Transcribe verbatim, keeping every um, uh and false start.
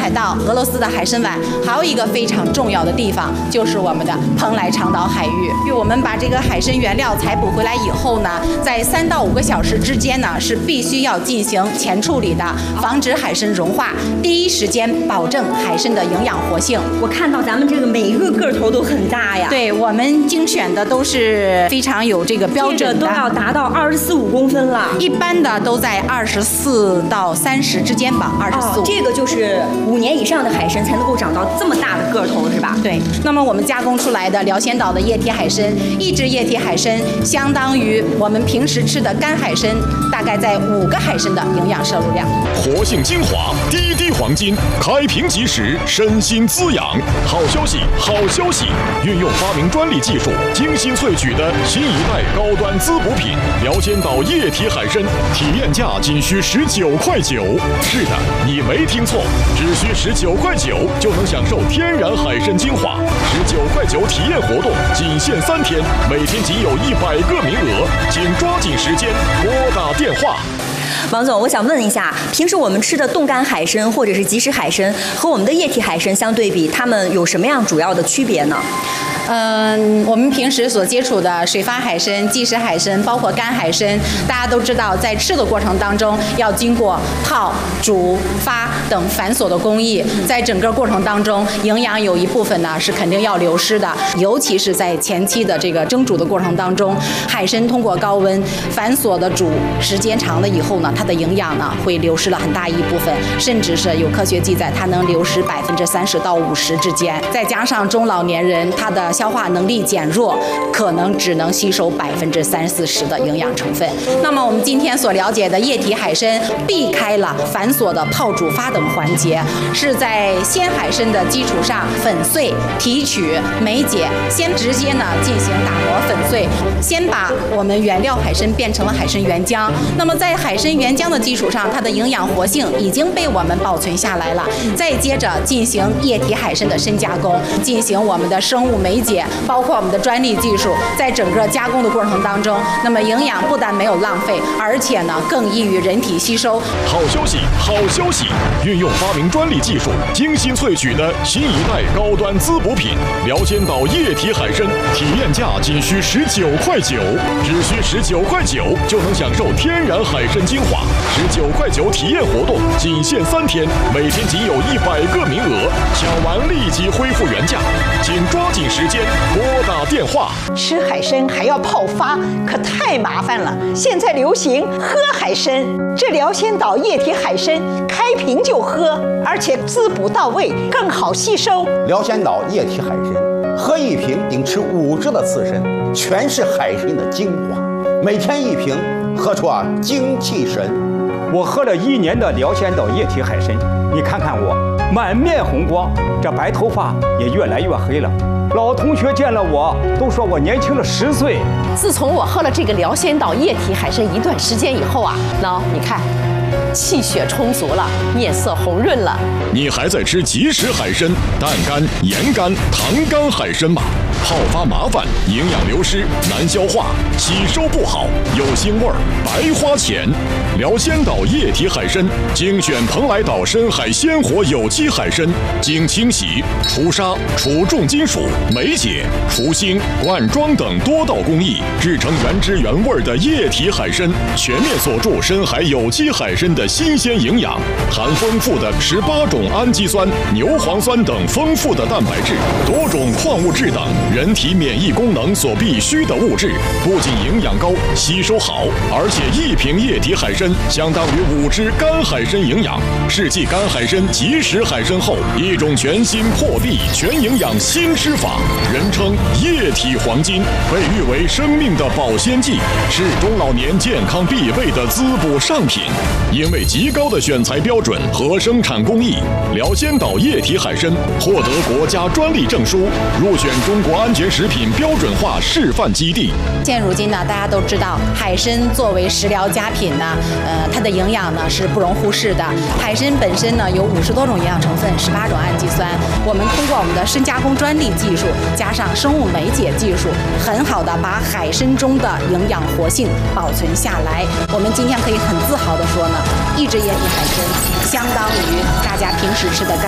海盗、俄罗斯的海参崴，还有一个非常重要的地方就是我们的蓬莱长岛海域。因为我们把这个海参原料采捕回来以后呢，在三到五个小时之间呢，是必须要进行前处理的，防止海参融化，第一时间保证海参的营养活性。 我看到咱们这个每一个个头都很大呀。 对，我们精选的都是非常有这个标准的， 这个都要达到二十四五公分了。 一般的都在二十四到三十之间吧，二十四。 这个就是五年以上的海参才能够长到这么大的个头，是吧？ 对。那么我们加工出来的辽仙岛的液体海参，一只液体海参相当于我们平时吃的干海参，大概在五个海参的营养摄入量。 活性精华，滴滴黄金，开瓶即食，身心滋养。好消息，好消息！运用发明专利技术，精心萃取的新一代高端滋补品辽仙岛液体海参，体验价仅需十九块九。是的，你没听错，只需十九块九就能享受天然海参精华。十九块九体验活动仅限三天，每天仅有一百个名额，请抓紧时间拨打电话。 王总，我想问一下，平时我们吃的冻干海参或者是即食海参和我们的液体海参相对比，它们有什么样主要的区别呢？ 嗯，我们平时所接触的水发海参、即食海参，包括干海参，大家都知道，在吃的过程当中要经过泡、煮、发等繁琐的工艺，在整个过程当中，营养有一部分呢是肯定要流失的，尤其是在前期的这个蒸煮的过程当中，海参通过高温繁琐的煮时间长了以后呢，它的营养呢会流失了很大一部分，甚至是有科学记载，它能流失百分之三十到五十之间。再加上中老年人他的消化能力减弱，可能只能吸收百分之三四十的营养成分。那么我们今天所了解的液体海参，避开了繁琐的泡、煮、发等环节，是在鲜海参的基础上粉碎、提取、梅解，先直接呢进行打磨粉碎，先把我们原料海参变成了海参原浆。那么在海参原浆的基础上，它的营养活性已经被我们保存下来了。再接着进行液体海参的深加工，进行我们的生物梅解，包括我们的专利技术，在整个加工的过程当中，那么营养不但没有浪费，而且呢更易于人体吸收。 好消息，好消息！运用发明专利技术，精心萃取的新一代高端滋补品辽仙岛液体海参，体验价仅需十九块九，只需十九块九就能享受天然海参精华。十九块九体验活动仅限三天，每天仅有一百个名额，抢完立即恢复原价，请抓紧时间拨打电话。 吃海参还要泡发，可太麻烦了。现在流行喝海参，这辽仙岛液体海参开瓶就喝，而且滋补到位，更好吸收。 辽仙岛液体海参，喝一瓶顶吃五只的刺身，全是海参的精华。每天一瓶，喝出啊精气神。 我喝了一年的辽仙岛液体海参，你看看我，满面红光，这白头发也越来越黑了。老同学见了我都说我年轻了十岁。 自从我喝了这个辽仙岛液体海参一段时间以后啊，那你看，气血充足了，面色红润了。 你还在吃即食海参、淡干、盐干、糖干海参吗？泡发麻烦，营养流失，难消化，吸收不好，有腥味儿，白花钱。辽仙岛液体海参，精选蓬莱岛深海鲜活有机海参，经清洗、除沙、除重金属、梅解、除腥、灌装等多道工艺，制成原汁原味的液体海参，全面锁住深海有机海参的新鲜营养，含丰富的十八种氨基酸、牛磺酸等丰富的蛋白质，多种矿物质等人体免疫功能所必需的物质，不仅营养高、吸收好，而且一瓶液体海参相当于五只干海参营养。是继干海参、即食海参后，一种全新破壁全营养新吃法，人称液体黄金，被誉为生命的保鲜剂，是中老年健康必备的滋补上品。因为极高的选材标准和生产工艺，辽仙岛液体海参获得国家专利证书，入选中国安全食品标准化示范基地。 现如今呢，大家都知道，海参作为食疗佳品呢，呃，它的营养呢是不容忽视的。海参本身呢有五十多种营养成分，十八种氨基酸。我们通过我们的深加工专利技术，加上生物酶解技术，很好的把海参中的营养活性保存下来。我们今天可以很自豪的说呢，一只液体海参相当于大家平时吃的干